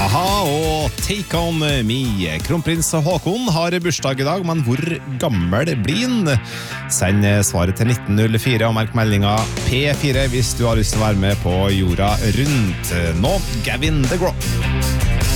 A-ha og Take On Me. Kronprins Håkon har bursdag i dag, men hvor gammel blir han? Send svaret til 1904 og merk meldinga P4 hvis du har lyst til å være med på jorda rundt. Nå, Gavin DeGraw.